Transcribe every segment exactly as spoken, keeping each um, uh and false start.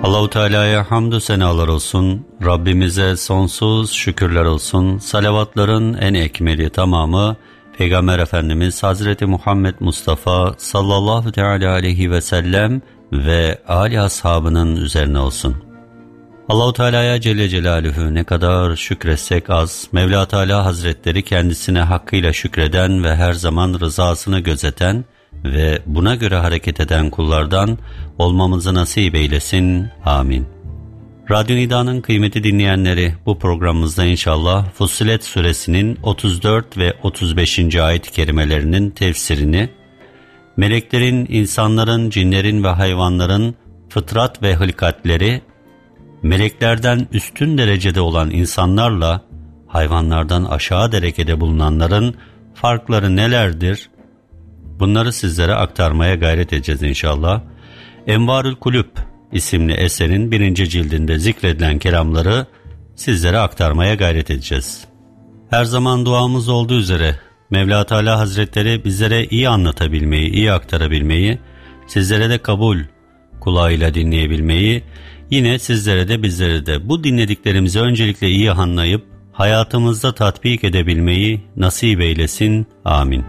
Allahu Teala'ya hamdü senalar olsun, Rabbimize sonsuz şükürler olsun, salavatların en ekmeli tamamı Peygamber Efendimiz Hazreti Muhammed Mustafa sallallahu teala aleyhi ve sellem ve âli ashabının üzerine olsun. Allahu Teala'ya Celle Celaluhu ne kadar şükretsek az, Mevla Teala Hazretleri kendisine hakkıyla şükreden ve her zaman rızasını gözeten ve buna göre hareket eden kullardan olmamızı nasip eylesin. Amin. Radyo Nida'nın kıymetli dinleyenleri, bu programımızda inşallah Fussilet Suresinin otuz dört ve otuz beşinci ayet-i kerimelerinin tefsirini, meleklerin, insanların, cinlerin ve hayvanların fıtrat ve hılkatleri, meleklerden üstün derecede olan insanlarla hayvanlardan aşağı derecede bulunanların farkları nelerdir? Bunları sizlere aktarmaya gayret edeceğiz inşallah. Envarül Kulüp isimli eserin birinci cildinde zikredilen kelamları sizlere aktarmaya gayret edeceğiz. Her zaman duamız olduğu üzere Mevla Teala Hazretleri bizlere iyi anlatabilmeyi, iyi aktarabilmeyi, sizlere de kabul kulağıyla dinleyebilmeyi, yine sizlere de bizlere de bu dinlediklerimizi öncelikle iyi anlayıp hayatımızda tatbik edebilmeyi nasip eylesin. Amin.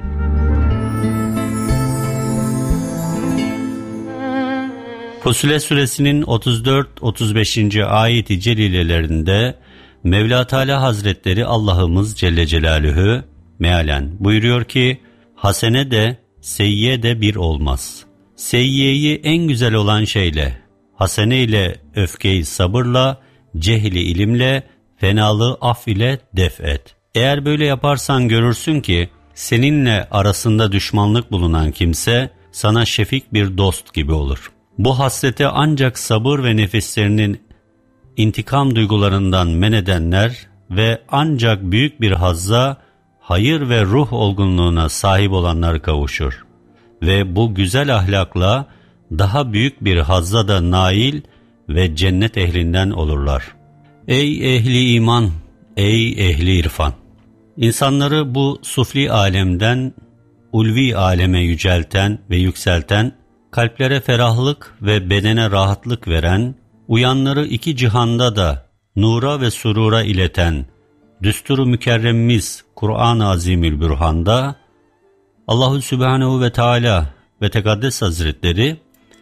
Fussilet Suresinin otuz dört otuz beşinci ayet-i celilelerinde Mevla Teala Hazretleri Allah'ımız Celle Celaluhu mealen buyuruyor ki, hasene de seyyiye de bir olmaz. Seyyiyeyi en güzel olan şeyle, hasene ile öfkeyi sabırla, cehli ilimle, fenalığı af ile def et. Eğer böyle yaparsan görürsün ki seninle arasında düşmanlık bulunan kimse sana şefik bir dost gibi olur. Bu hasrete ancak sabır ve nefislerinin intikam duygularından men edenler ve ancak büyük bir hazza, hayır ve ruh olgunluğuna sahip olanlar kavuşur. Ve bu güzel ahlakla daha büyük bir hazza da nail ve cennet ehlinden olurlar. Ey ehli iman, ey ehli irfan! İnsanları bu sufli alemden ulvi aleme yücelten ve yükselten, kalplere ferahlık ve bedene rahatlık veren, uyanları iki cihanda da nura ve surura ileten, düsturu mükerremimiz Kur'an-ı Azimülbürhan'da Allahu Sübhanehu ve Teala ve Tekaddes Hazretleri,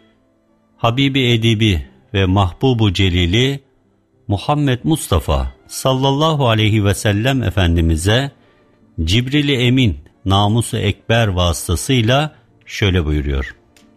Habibi Edibi ve Mahbubu Celili Muhammed Mustafa sallallahu aleyhi ve sellem Efendimiz'e Cibril-i Emin namus-u ekber vasıtasıyla şöyle buyuruyor: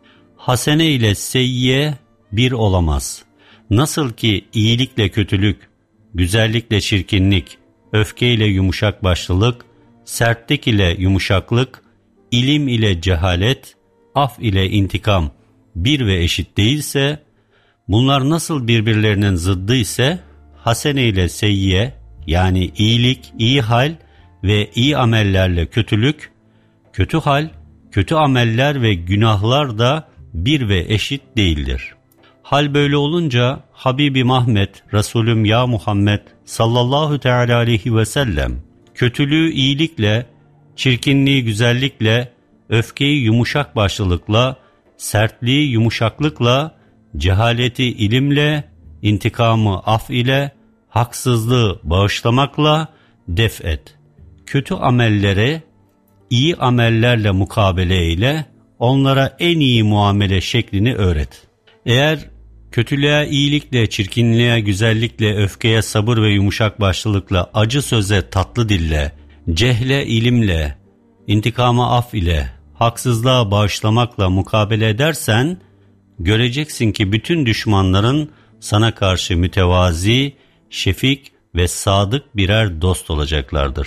hasene ile seyyiye bir olamaz. Nasıl ki iyilikle kötülük, güzellikle çirkinlik, öfkeyle yumuşak başlılık, sertlik ile yumuşaklık, ilim ile cehalet, af ile intikam bir ve eşit değilse, bunlar nasıl birbirlerinin zıddı ise, hasene ile seyyiye yani iyilik, iyi hal ve iyi amellerle kötülük, kötü hal, kötü ameller ve günahlar da bir ve eşit değildir. Hal böyle olunca Habibi Mahmed, Resulüm ya Muhammed sallallahu teala aleyhi ve sellem, kötülüğü iyilikle, çirkinliği güzellikle, öfkeyi yumuşak başlılıkla, sertliği yumuşaklıkla, cehaleti ilimle, intikamı af ile, haksızlığı bağışlamakla def et. Kötü amellere iyi amellerle mukabele ile, onlara en iyi muamele şeklini öğret. Eğer kötülüğe iyilikle, çirkinliğe güzellikle, öfkeye sabır ve yumuşak başlılıkla, acı söze tatlı dille, cehle ilimle, intikama af ile, haksızlığa bağışlamakla mukabele edersen, göreceksin ki bütün düşmanların sana karşı mütevazi, şefik ve sadık birer dost olacaklardır.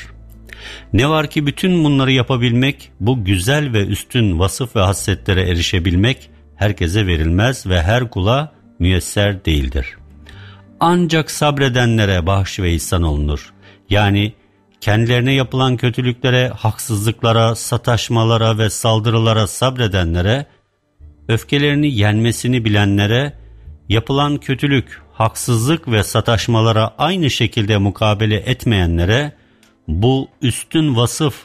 Ne var ki bütün bunları yapabilmek, bu güzel ve üstün vasıf ve hasletlere erişebilmek herkese verilmez ve her kula müyesser değildir. Ancak sabredenlere bahşiş ve ihsan olunur. Yani kendilerine yapılan kötülüklere, haksızlıklara, sataşmalara ve saldırılara sabredenlere, öfkelerini yenmesini bilenlere, yapılan kötülük, haksızlık ve sataşmalara aynı şekilde mukabele etmeyenlere bu üstün vasıf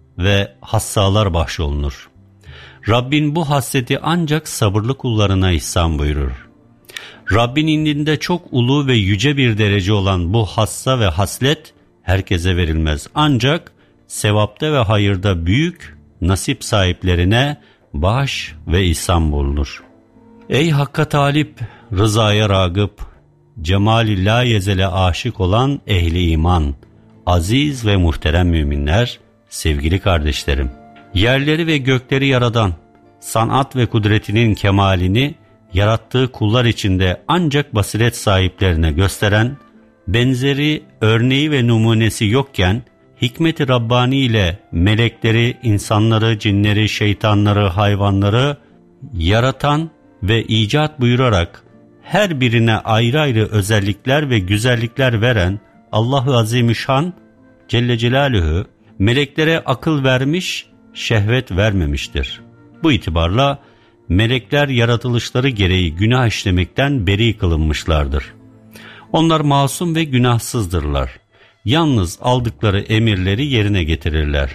ve hassalar bahşolunur. Rabbin bu hasreti ancak sabırlı kullarına ihsan buyurur. Rabbin indinde çok ulu ve yüce bir derece olan bu hassa ve haslet herkese verilmez. Ancak sevapta ve hayırda büyük nasip sahiplerine bağış ve ihsan bulunur. Ey Hakk'a talip, rızaya ragıp, cemali la yezele aşık olan ehli iman, aziz ve muhterem müminler, sevgili kardeşlerim. Yerleri ve gökleri yaradan, sanat ve kudretinin kemalini yarattığı kullar içinde ancak basiret sahiplerine gösteren, benzeri, örneği ve numunesi yokken, hikmet-i Rabbani ile melekleri, insanları, cinleri, şeytanları, hayvanları yaratan ve icat buyurarak her birine ayrı ayrı özellikler ve güzellikler veren Allah-u Azimüşşan Celle Celaluhu meleklere akıl vermiş, şehvet vermemiştir. Bu itibarla melekler yaratılışları gereği günah işlemekten beri kılınmışlardır. Onlar masum ve günahsızdırlar. Yalnız aldıkları emirleri yerine getirirler.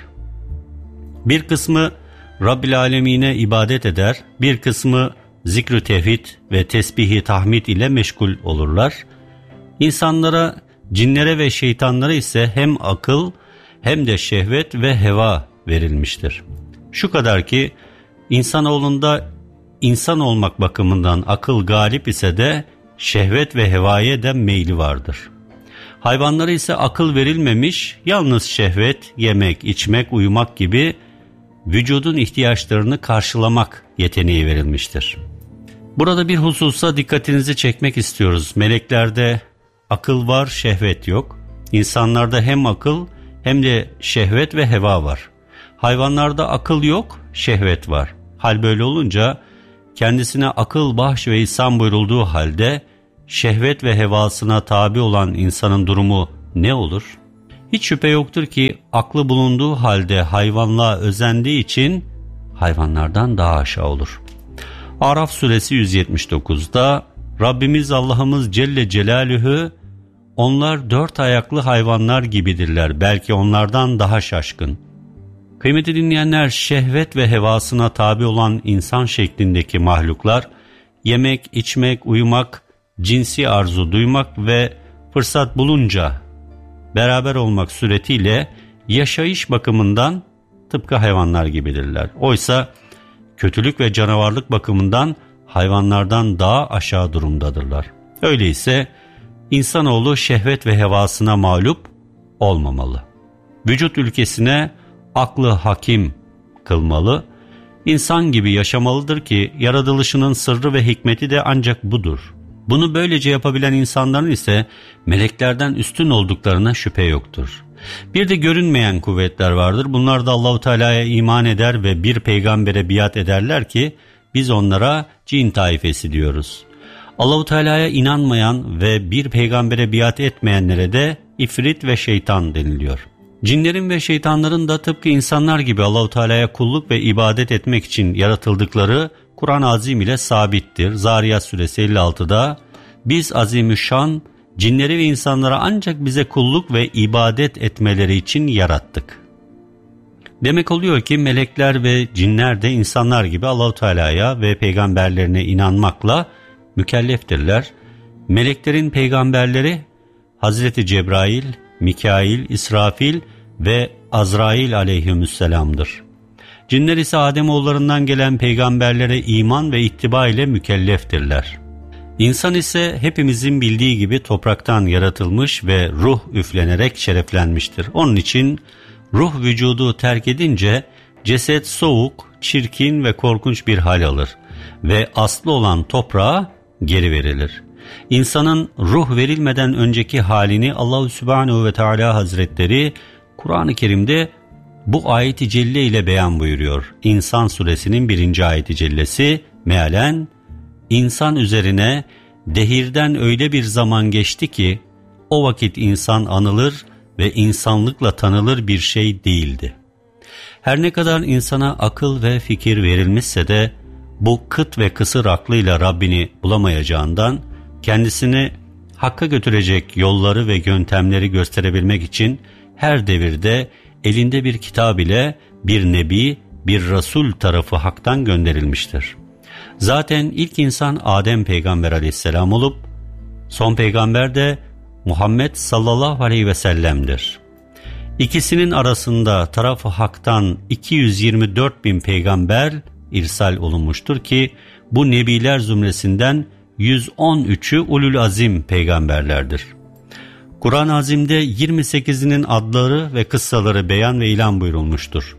Bir kısmı Rabbil Alemine ibadet eder, bir kısmı zikr-ü tevhid ve tesbih-i tahmid ile meşgul olurlar. İnsanlara, cinlere ve şeytanlara ise hem akıl hem de şehvet ve heva verilmiştir. Şu kadar ki insanoğlunda insan olmak bakımından akıl galip ise de şehvet ve hevaya da meyli vardır. Hayvanlara ise akıl verilmemiş, yalnız şehvet, yemek, içmek, uyumak gibi vücudun ihtiyaçlarını karşılamak yeteneği verilmiştir. Burada bir hususa dikkatinizi çekmek istiyoruz. Meleklerde akıl var, şehvet yok. İnsanlarda hem akıl hem de şehvet ve heva var. Hayvanlarda akıl yok, şehvet var. Hal böyle olunca kendisine akıl, bahş ve ihsan buyurulduğu halde şehvet ve hevasına tabi olan insanın durumu ne olur? Hiç şüphe yoktur ki aklı bulunduğu halde hayvanlığa özendiği için hayvanlardan daha aşağı olur. Araf suresi yüz yetmiş dokuzda Rabbimiz Allah'ımız Celle Celaluhu onlar dört ayaklı hayvanlar gibidirler, belki onlardan daha şaşkın. Kıymetli dinleyenler, şehvet ve hevasına tabi olan insan şeklindeki mahluklar yemek, içmek, uyumak, cinsi arzu duymak ve fırsat bulunca beraber olmak suretiyle yaşayış bakımından tıpkı hayvanlar gibidirler. Oysa kötülük ve canavarlık bakımından hayvanlardan daha aşağı durumdadırlar. Öyleyse insanoğlu şehvet ve hevasına mağlup olmamalı. Vücut ülkesine aklı hakim kılmalı, insan gibi yaşamalıdır ki yaratılışının sırrı ve hikmeti de ancak budur. Bunu böylece yapabilen insanların ise meleklerden üstün olduklarına şüphe yoktur. Bir de görünmeyen kuvvetler vardır. Bunlar da Allahu Teala'ya iman eder ve bir peygambere biat ederler ki biz onlara cin taifesi diyoruz. Allahu Teala'ya inanmayan ve bir peygambere biat etmeyenlere de ifrit ve şeytan deniliyor. Cinlerin ve şeytanların da tıpkı insanlar gibi Allahu Teala'ya kulluk ve ibadet etmek için yaratıldıkları Kur'an-ı Azim ile sabittir. Zariyat suresi elli altıda biz azimüşşan cinleri ve insanlara ancak bize kulluk ve ibadet etmeleri için yarattık. Demek oluyor ki melekler ve cinler de insanlar gibi Allahu Teala'ya ve peygamberlerine inanmakla mükelleftirler. Meleklerin peygamberleri Hazreti Cebrail, Mikail, İsrafil ve Azrail aleyhisselam'dır. Cinler ise Ademoğullarından gelen peygamberlere iman ve ittiba ile mükelleftirler. İnsan ise hepimizin bildiği gibi topraktan yaratılmış ve ruh üflenerek şereflenmiştir. Onun için ruh vücudu terk edince ceset soğuk, çirkin ve korkunç bir hal alır ve aslı olan toprağa geri verilir. İnsanın ruh verilmeden önceki halini Allahu Sübhanehu ve Teala Hazretleri Kur'an-ı Kerim'de bu ayet-i celle ile beyan buyuruyor. İnsan suresinin birinci ayet-i cellesi mealen, insan üzerine dehirden öyle bir zaman geçti ki o vakit insan anılır ve insanlıkla tanılır bir şey değildi. Her ne kadar insana akıl ve fikir verilmişse de bu kıt ve kısır aklıyla Rabbini bulamayacağından kendisini Hakk'a götürecek yolları ve yöntemleri gösterebilmek için her devirde elinde bir kitap ile bir nebi, bir Resul tarafı Hak'tan gönderilmiştir. Zaten ilk insan Adem peygamber aleyhisselam olup son peygamber de Muhammed sallallahu aleyhi ve sellem'dir. İkisinin arasında taraf-ı haktan iki yüz yirmi dört bin peygamber irsal olunmuştur ki bu nebiler zümresinden yüz on üçü ulul azim peygamberlerdir. Kur'an-ı Azim'de yirmi sekizinin adları ve kıssaları beyan ve ilan buyurulmuştur.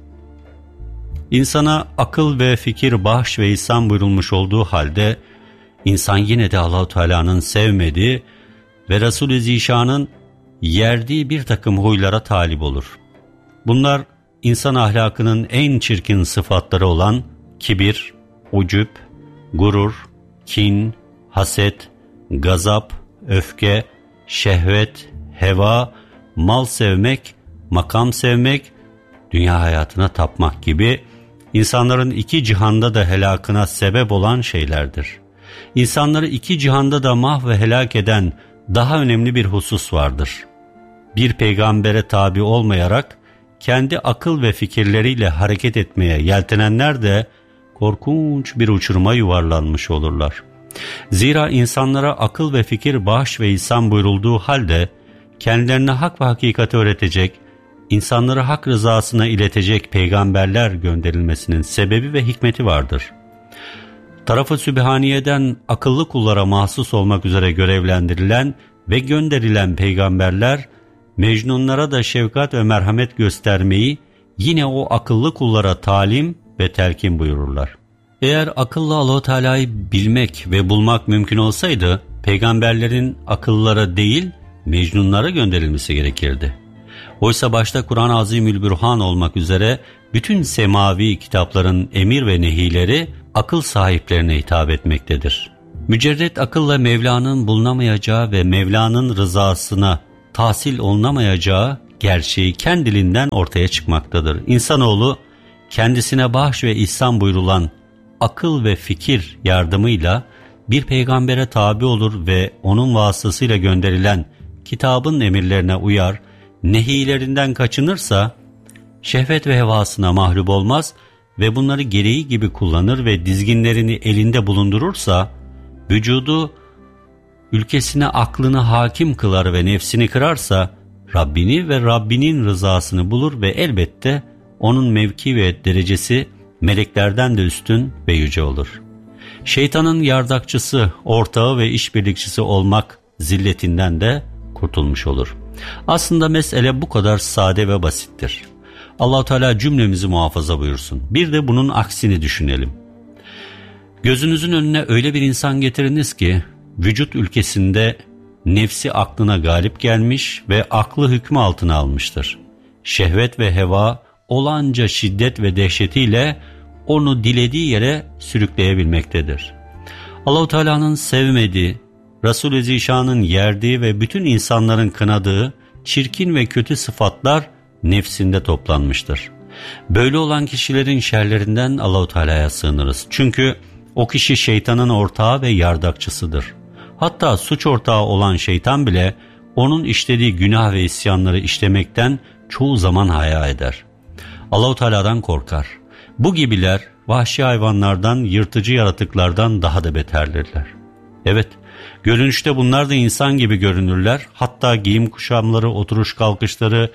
İnsana akıl ve fikir bahş ve ihsan buyurulmuş olduğu halde insan yine de Allah-u Teala'nın sevmediği ve Resul-i Zişan'ın yerdiği bir takım huylara talip olur. Bunlar insan ahlakının en çirkin sıfatları olan kibir, ucub, gurur, kin, haset, gazap, öfke, şehvet, heva, mal sevmek, makam sevmek, dünya hayatına tapmak gibi insanların iki cihanda da helakına sebep olan şeylerdir. İnsanları iki cihanda da mah ve helak eden daha önemli bir husus vardır. Bir peygambere tabi olmayarak kendi akıl ve fikirleriyle hareket etmeye yeltenenler de korkunç bir uçuruma yuvarlanmış olurlar. Zira insanlara akıl ve fikir bahş ve ihsan buyurulduğu halde kendilerine hak ve hakikati öğretecek, insanları hak rızasına iletecek peygamberler gönderilmesinin sebebi ve hikmeti vardır. Taraf-ı Sübhaniye'den akıllı kullara mahsus olmak üzere görevlendirilen ve gönderilen peygamberler, mecnunlara da şefkat ve merhamet göstermeyi yine o akıllı kullara talim ve telkin buyururlar. Eğer akılla Allah-u Teala'yı bilmek ve bulmak mümkün olsaydı, peygamberlerin akıllara değil, mecnunlara gönderilmesi gerekirdi. Oysa başta Kur'an-ı Azimülbürhan olmak üzere bütün semavi kitapların emir ve nehileri akıl sahiplerine hitap etmektedir. Mücerret akılla Mevla'nın bulunamayacağı ve Mevla'nın rızasına tahsil olunamayacağı gerçeği kendiliğinden ortaya çıkmaktadır. İnsanoğlu kendisine bahş ve ihsan buyurulan akıl ve fikir yardımıyla bir peygambere tabi olur ve onun vasıtasıyla gönderilen kitabın emirlerine uyar, nehilerinden kaçınırsa şehvet ve hevasına mahlup olmaz ve bunları gereği gibi kullanır ve dizginlerini elinde bulundurursa vücudu ülkesine aklını hakim kılar ve nefsini kırarsa Rabbini ve Rabbinin rızasını bulur ve elbette onun mevki ve derecesi meleklerden de üstün ve yüce olur. Şeytanın yardakçısı, ortağı ve işbirlikçisi olmak zilletinden de kurtulmuş olur. Aslında mesele bu kadar sade ve basittir. Allah-u Teala cümlemizi muhafaza buyursun. Bir de bunun aksini düşünelim. Gözünüzün önüne öyle bir insan getiriniz ki vücut ülkesinde nefsi aklına galip gelmiş ve aklı hükmü altına almıştır. Şehvet ve heva olanca şiddet ve dehşetiyle onu dilediği yere sürükleyebilmektedir. Allah-u Teala'nın sevmediği, Resul-i Zişan'ın yerdiği ve bütün insanların kınadığı çirkin ve kötü sıfatlar nefsinde toplanmıştır. Böyle olan kişilerin şerlerinden Allah-u Teala'ya sığınırız. Çünkü o kişi şeytanın ortağı ve yardakçısıdır. Hatta suç ortağı olan şeytan bile onun işlediği günah ve isyanları işlemekten çoğu zaman haya eder. Allah-u Teala'dan korkar. Bu gibiler vahşi hayvanlardan, yırtıcı yaratıklardan daha da beterlerler. Evet, görünüşte bunlar da insan gibi görünürler. Hatta giyim kuşamları, oturuş kalkışları,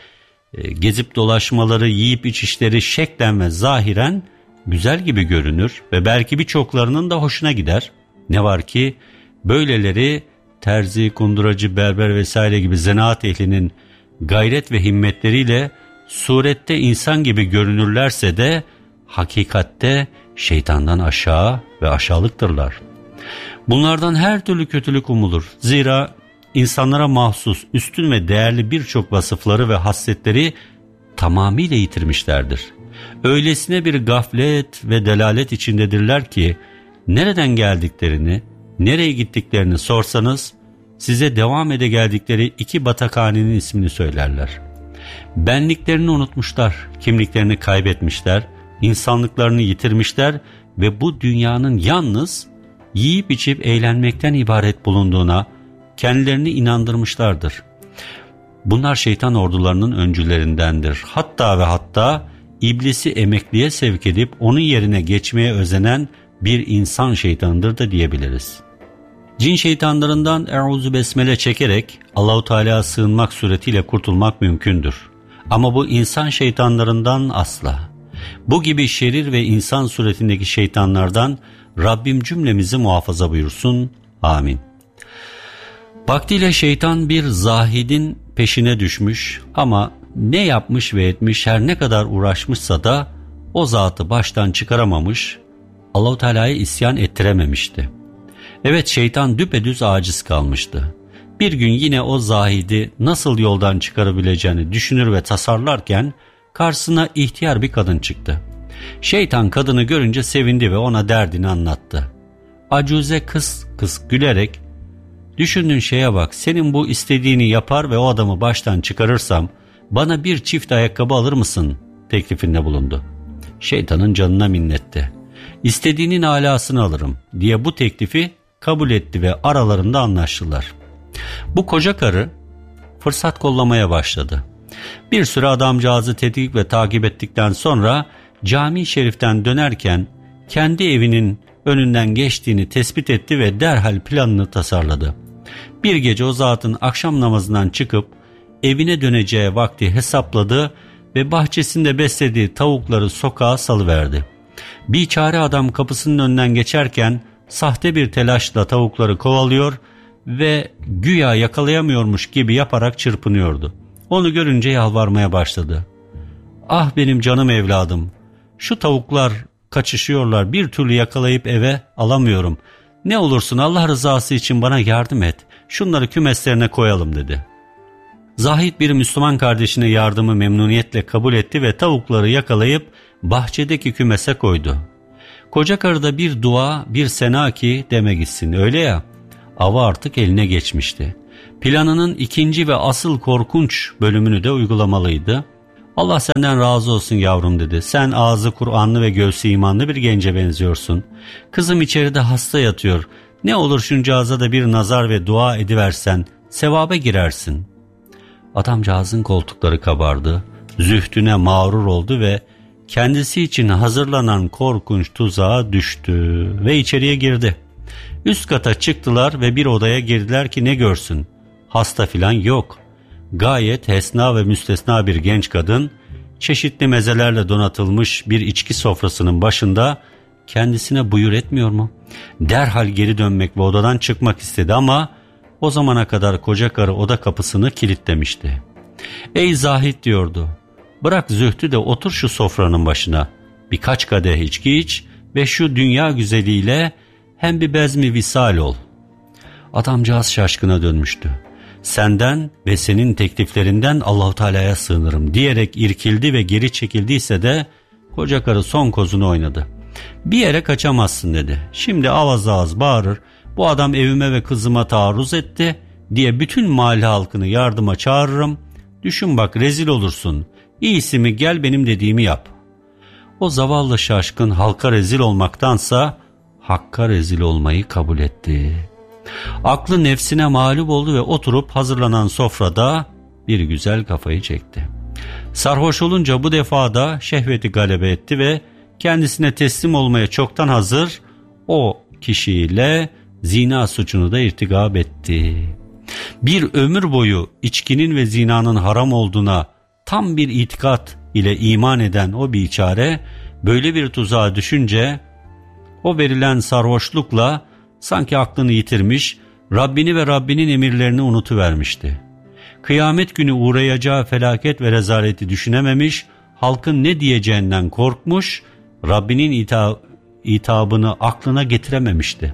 gezip dolaşmaları, yiyip içişleri şeklen ve zahiren güzel gibi görünür ve belki birçoklarının da hoşuna gider. Ne var ki böyleleri terzi, kunduracı, berber vesaire gibi zanaat ehlinin gayret ve himmetleriyle surette insan gibi görünürlerse de hakikatte şeytandan aşağı ve aşağılıktırlar. Bunlardan her türlü kötülük umulur. Zira insanlara mahsus üstün ve değerli birçok vasıfları ve hasletleri tamamıyla yitirmişlerdir. Öylesine bir gaflet ve delalet içindedirler ki nereden geldiklerini, nereye gittiklerini sorsanız size devam ede geldikleri iki batakhanenin ismini söylerler. Benliklerini unutmuşlar, kimliklerini kaybetmişler, insanlıklarını yitirmişler ve bu dünyanın yalnız yiyip içip eğlenmekten ibaret bulunduğuna kendilerini inandırmışlardır. Bunlar şeytan ordularının öncülerindendir. Hatta ve hatta iblisi emekliye sevk edip onun yerine geçmeye özenen bir insan şeytanıdır da diyebiliriz. Cin şeytanlarından Euzu Besmele çekerek Allahu Teala'ya sığınmak suretiyle kurtulmak mümkündür. Ama bu insan şeytanlarından asla. Bu gibi şerir ve insan suretindeki şeytanlardan Rabbim cümlemizi muhafaza buyursun. Amin. Vaktiyle şeytan bir zahidin peşine düşmüş ama ne yapmış ve etmiş, her ne kadar uğraşmışsa da o zatı baştan çıkaramamış, Allah-u Teala'ya isyan ettirememişti. Evet, şeytan düpedüz aciz kalmıştı. Bir gün yine o zahidi nasıl yoldan çıkarabileceğini düşünür ve tasarlarken karşısına ihtiyar bir kadın çıktı. Şeytan kadını görünce sevindi ve ona derdini anlattı. Acuze kıs kıs gülerek, "Düşündüğün şeye bak, senin bu istediğini yapar ve o adamı baştan çıkarırsam bana bir çift ayakkabı alır mısın?" teklifinde bulundu. Şeytanın canına minnetti. "İstediğinin alasını alırım" diye bu teklifi kabul etti ve aralarında anlaştılar. Bu koca karı fırsat kollamaya başladı. Bir süre adamcağızı tetkik ve takip ettikten sonra cami-i şeriften dönerken kendi evinin önünden geçtiğini tespit etti ve derhal planını tasarladı. Bir gece o zatın akşam namazından çıkıp evine döneceği vakti hesapladı ve bahçesinde beslediği tavukları sokağa salıverdi. Biçare adam kapısının önünden geçerken sahte bir telaşla tavukları kovalıyor ve güya yakalayamıyormuş gibi yaparak çırpınıyordu. Onu görünce yalvarmaya başladı. "Ah benim canım evladım, şu tavuklar kaçışıyorlar, bir türlü yakalayıp eve alamıyorum. Ne olursun Allah rızası için bana yardım et, şunları kümeslerine koyalım" dedi. Zahid bir Müslüman kardeşine yardımı memnuniyetle kabul etti ve tavukları yakalayıp bahçedeki kümese koydu. Koca karıda bir dua bir sena ki deme gitsin, öyle ya, ava artık eline geçmişti. Planının ikinci ve asıl korkunç bölümünü de uygulamalıydı. "Allah senden razı olsun yavrum" dedi. "Sen ağzı Kur'anlı ve göğsü imanlı bir gence benziyorsun. Kızım içeride hasta yatıyor. Ne olur şuncağıza da bir nazar ve dua ediversen, sevaba girersin." Adamcağızın koltukları kabardı, zühdüne mağrur oldu ve kendisi için hazırlanan korkunç tuzağa düştü ve içeriye girdi. Üst kata çıktılar ve bir odaya girdiler ki ne görsün? Hasta filan yok. Gayet hesna ve müstesna bir genç kadın, çeşitli mezelerle donatılmış bir içki sofrasının başında kendisine buyur etmiyor mu? Derhal geri dönmek ve odadan çıkmak istedi ama o zamana kadar koca karı oda kapısını kilitlemişti. "Ey Zahid" diyordu, "bırak zühdü de otur şu sofranın başına. Birkaç kadeh içki iç ve şu dünya güzeliyle hem bir bezmi visal ol." Adamcağız şaşkına dönmüştü. "Senden ve senin tekliflerinden Allah-u Teala'ya sığınırım" diyerek irkildi ve geri çekildiyse de koca karı son kozunu oynadı. "Bir yere kaçamazsın" dedi. "Şimdi avaz ağız bağırır, bu adam evime ve kızıma taarruz etti diye bütün mahalle halkını yardıma çağırırım. Düşün bak, rezil olursun. İyisi mi gel benim dediğimi yap." O zavallı şaşkın halka rezil olmaktansa Hakk'a rezil olmayı kabul etti. Aklı nefsine mağlup oldu ve oturup hazırlanan sofrada bir güzel kafayı çekti. Sarhoş olunca bu defa da şehveti galebe etti ve kendisine teslim olmaya çoktan hazır o kişiyle zina suçunu da irtikab etti. Bir ömür boyu içkinin ve zinanın haram olduğuna tam bir itikat ile iman eden o biçare böyle bir tuzağa düşünce o verilen sarhoşlukla sanki aklını yitirmiş, Rabbini ve Rabbinin emirlerini unutuvermişti. Kıyamet günü uğrayacağı felaket ve rezaleti düşünememiş, halkın ne diyeceğinden korkmuş, Rabbinin ita itabını aklına getirememişti.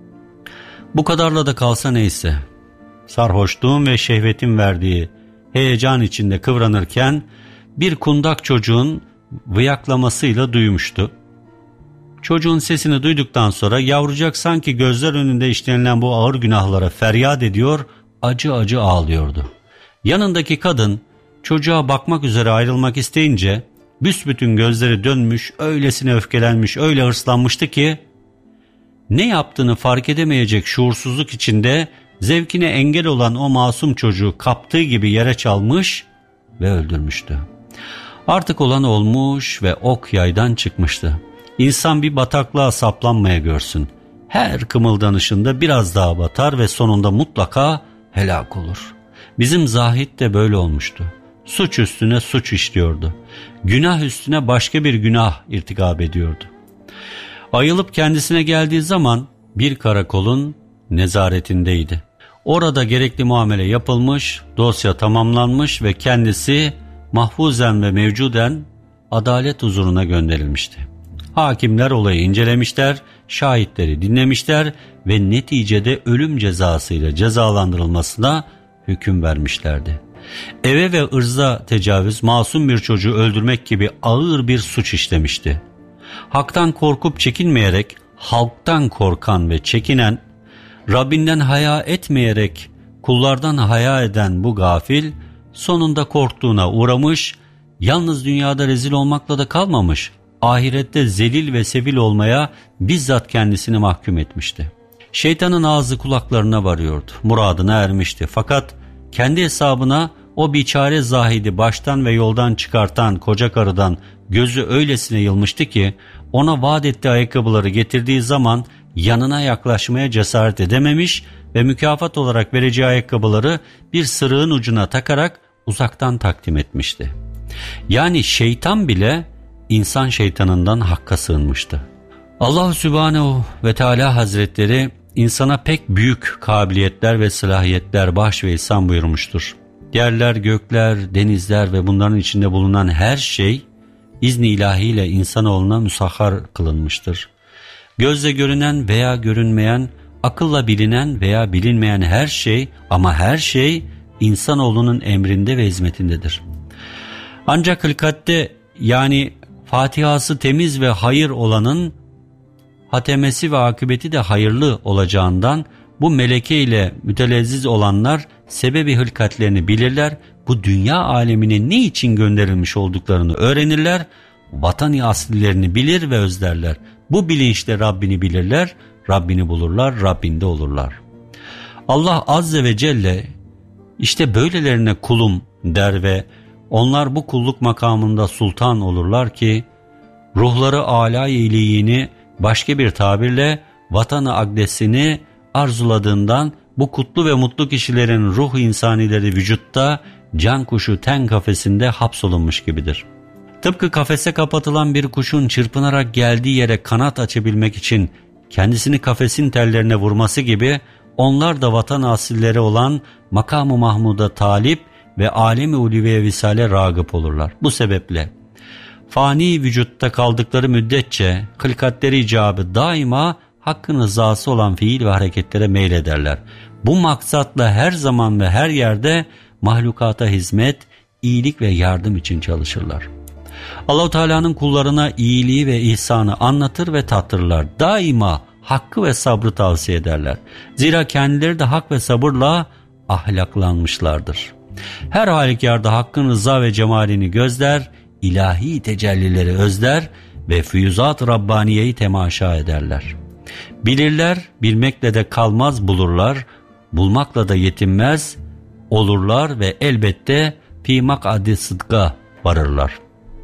Bu kadarla da kalsa neyse. Sarhoşluğun ve şehvetin verdiği heyecan içinde kıvranırken bir kundak çocuğun vıyaklamasıyla duymuştu. Çocuğun sesini duyduktan sonra yavrucak sanki gözler önünde işlenilen bu ağır günahlara feryat ediyor, acı acı ağlıyordu. Yanındaki kadın çocuğa bakmak üzere ayrılmak isteyince büsbütün gözleri dönmüş, öylesine öfkelenmiş, öyle hırslanmıştı ki ne yaptığını fark edemeyecek şuursuzluk içinde zevkine engel olan o masum çocuğu kaptığı gibi yere çalmış ve öldürmüştü. Artık olan olmuş ve ok yaydan çıkmıştı. İnsan bir bataklığa saplanmaya görsün. Her kımıldanışında biraz daha batar ve sonunda mutlaka helak olur. Bizim Zahid de böyle olmuştu. Suç üstüne suç işliyordu. Günah üstüne başka bir günah irtikab ediyordu. Ayılıp kendisine geldiği zaman bir karakolun nezaretindeydi. Orada gerekli muamele yapılmış, dosya tamamlanmış ve kendisi mahfuzen ve mevcuden adalet huzuruna gönderilmişti. Hakimler olayı incelemişler, şahitleri dinlemişler ve neticede ölüm cezasıyla cezalandırılmasına hüküm vermişlerdi. Eve ve ırza tecavüz, masum bir çocuğu öldürmek gibi ağır bir suç işlemişti. Hak'tan korkup çekinmeyerek, halktan korkan ve çekinen, Rabbinden haya etmeyerek kullardan haya eden bu gafil, sonunda korktuğuna uğramış, yalnız dünyada rezil olmakla da kalmamış, ahirette zelil ve sevil olmaya bizzat kendisini mahkum etmişti. Şeytanın ağzı kulaklarına varıyordu, muradına ermişti. Fakat kendi hesabına o biçare Zahid'i baştan ve yoldan çıkartan koca karıdan gözü öylesine yılmıştı ki, ona vaat ettiği ayakkabıları getirdiği zaman yanına yaklaşmaya cesaret edememiş ve mükafat olarak vereceği ayakkabıları bir sırığın ucuna takarak uzaktan takdim etmişti. Yani şeytan bile insan şeytanından Hakk'a sığınmıştı. Allah Sübhanehu ve Teala Hazretleri insana pek büyük kabiliyetler ve silahiyetler bahş ve ihsan buyurmuştur. Yerler, gökler, denizler ve bunların içinde bulunan her şey izni ilahiyle insanoğluna musahhar kılınmıştır. Gözle görünen veya görünmeyen, akılla bilinen veya bilinmeyen her şey, ama her şey insanoğlunun emrinde ve hizmetindedir. Ancak hilkatte, yani Fatihası temiz ve hayır olanın hatemesi ve akıbeti de hayırlı olacağından bu meleke ile mütelezziz olanlar sebebi hılkatlerini bilirler, bu dünya alemine ne için gönderilmiş olduklarını öğrenirler, vatani asillerini bilir ve özlerler. Bu bilinçle Rabbini bilirler, Rabbini bulurlar, Rabbinde olurlar. Allah Azze ve Celle işte böylelerine kulum der ve onlar bu kulluk makamında sultan olurlar ki ruhları âlâ-i iyiliğini, başka bir tabirle vatanı akdesini arzuladığından bu kutlu ve mutlu kişilerin ruh insanileri vücutta can kuşu ten kafesinde hapsolunmuş gibidir. Tıpkı kafese kapatılan bir kuşun çırpınarak geldiği yere kanat açabilmek için kendisini kafesin tellerine vurması gibi onlar da vatan asilleri olan makam-ı Mahmud'a talip ve alem-i ulviye visale ragıp olurlar. Bu sebeple fani vücutta kaldıkları müddetçe hılkatleri icabı daima Hakk'ın rızası olan fiil ve hareketlere meylederler. Bu maksatla her zaman ve her yerde mahlukata hizmet, iyilik ve yardım için çalışırlar. Allah-u Teala'nın kullarına iyiliği ve ihsanı anlatır ve tattırırlar. Daima hakkı ve sabrı tavsiye ederler. Zira kendileri de hak ve sabırla ahlaklanmışlardır. Her halükarda Hakk'ın rıza ve cemalini gözler, ilahi tecellileri özler ve füyüzat-ı Rabbaniye'yi temaşa ederler. Bilirler, bilmekle de kalmaz bulurlar, bulmakla da yetinmez olurlar ve elbette fî mak'adi sıdka varırlar.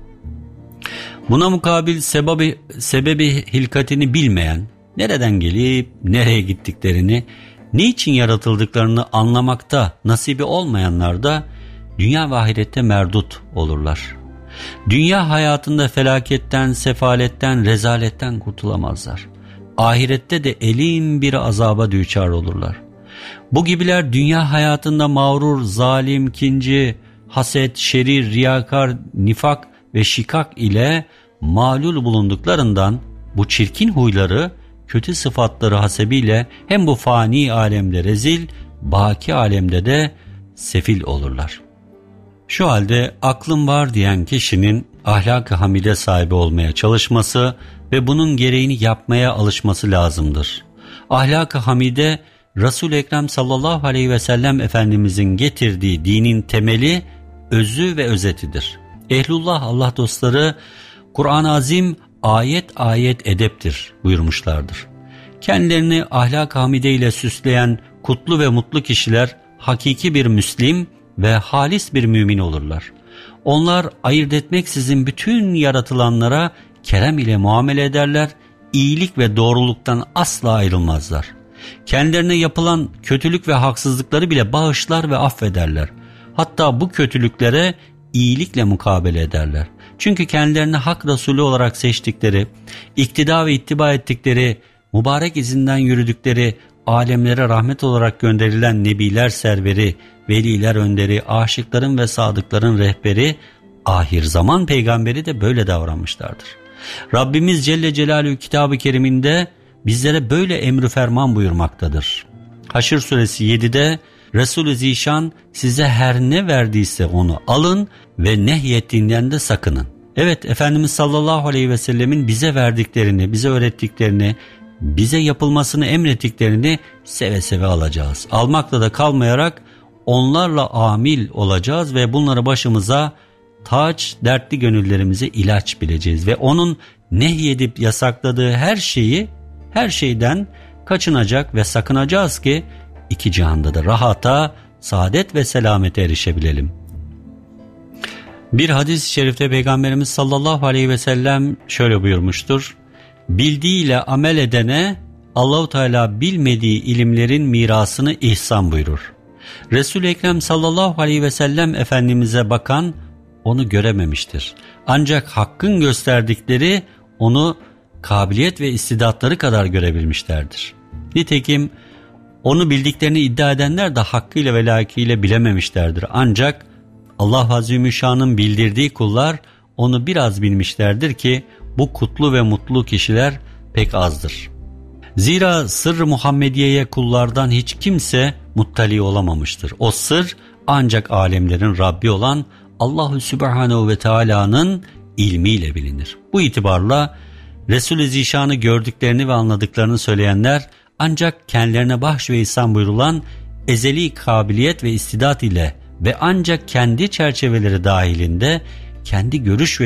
Buna mukabil sebebi, sebebi hilkatini bilmeyen, nereden gelip nereye gittiklerini, niçin yaratıldıklarını anlamakta nasibi olmayanlar da dünya ve ahirette merdut olurlar. Dünya hayatında felaketten, sefaletten, rezaletten kurtulamazlar. Ahirette de elin bir azaba düçar olurlar. Bu gibiler dünya hayatında mağrur, zalim, kinci, haset, şerir, riyakar, nifak ve şikak ile malul bulunduklarından bu çirkin huyları, kötü sıfatları hasebiyle hem bu fani alemde rezil, baki alemde de sefil olurlar. Şu halde aklım var diyen kişinin ahlak-ı hamide sahibi olmaya çalışması ve bunun gereğini yapmaya alışması lazımdır. Ahlak-ı hamide, Resul-i Ekrem sallallahu aleyhi ve sellem Efendimizin getirdiği dinin temeli, özü ve özetidir. Ehlullah, Allah dostları, Kur'an-ı Azim ayet ayet edeptir buyurmuşlardır. Kendilerini ahlak-ı hamide ile süsleyen kutlu ve mutlu kişiler hakiki bir Müslim ve halis bir mümin olurlar. Onlar ayırt etmeksizin bütün yaratılanlara kerem ile muamele ederler, iyilik ve doğruluktan asla ayrılmazlar. Kendilerine yapılan kötülük ve haksızlıkları bile bağışlar ve affederler. Hatta bu kötülüklere iyilikle mukabele ederler. Çünkü kendilerini hak Resulü olarak seçtikleri, iktida ve ittiba ettikleri, mübarek izinden yürüdükleri, alemlere rahmet olarak gönderilen nebiler serveri, veliler önderi, aşıkların ve sadıkların rehberi, ahir zaman peygamberi de böyle davranmışlardır. Rabbimiz Celle Celaluhu Kitab-ı Kerim'inde bizlere böyle emri ferman buyurmaktadır. Haşr suresi yedide Resul-i Zişan size her ne verdiyse onu alın ve nehyettiğinden de sakının. Evet, Efendimiz sallallahu aleyhi ve sellemin bize verdiklerini, bize öğrettiklerini, bize yapılmasını emrettiklerini seve seve alacağız. Almakla da kalmayarak onlarla amil olacağız ve bunları başımıza taç, dertli gönüllerimize ilaç bileceğiz. Ve onun nehyedip yasakladığı her şeyi, her şeyden kaçınacak ve sakınacağız ki iki cihanda da rahata, saadet ve selamete erişebilelim. Bir hadis-i şerifte Peygamberimiz sallallahu aleyhi ve sellem şöyle buyurmuştur: bildiğiyle amel edene Allah-u Teala bilmediği ilimlerin mirasını ihsan buyurur. Resul-i Ekrem sallallahu aleyhi ve sellem Efendimiz'e bakan onu görememiştir. Ancak Hakk'ın gösterdikleri onu kabiliyet ve istidatları kadar görebilmişlerdir. Nitekim onu bildiklerini iddia edenler de hakkıyla ve layıkıyla bilememişlerdir. Ancak Allah Azimüşşan'ın bildirdiği kullar onu biraz bilmişlerdir ki bu kutlu ve mutlu kişiler pek azdır. Zira sır-ı Muhammediye'ye kullardan hiç kimse muttali olamamıştır. O sır ancak alemlerin Rabbi olan Allahu Sübhanehu ve Teala'nın ilmiyle bilinir. Bu itibarla Resul-i Zişan'ı gördüklerini ve anladıklarını söyleyenler ancak kendilerine bahş ve ihsan buyurulan ezeli kabiliyet ve istidat ile ve ancak kendi çerçeveleri dahilinde kendi görüş ve